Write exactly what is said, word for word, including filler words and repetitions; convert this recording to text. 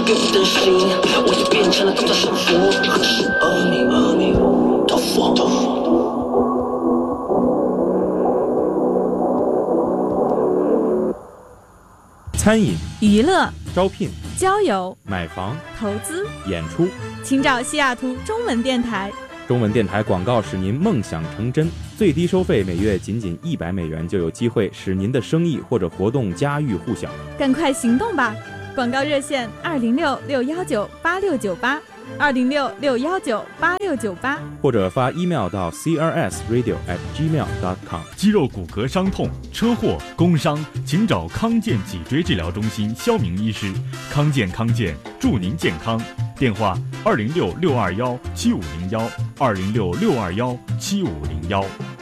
给我的心，我也变成了他的生活。可是而你而你，豆腐豆腐。 餐饮、 娱乐、 招聘、 交友、 买房、 投资、 演出， 请找西雅图中文电台。 中文电台广告使您梦想成真，最低收费每月仅仅一百美元，就有机会使您的生意或者活动家喻户晓。 赶快行动吧！广告热线二零六六幺九八六九八，二零六六幺九八六九八， 或者发 email 到 c r s radio at gmail dot com。 肌肉骨骼伤痛、车祸、工伤，请找康健脊椎治疗中心肖明医师。康健康健，祝您健康。电话二零六六二幺七五零幺，二零六六二幺七五零幺。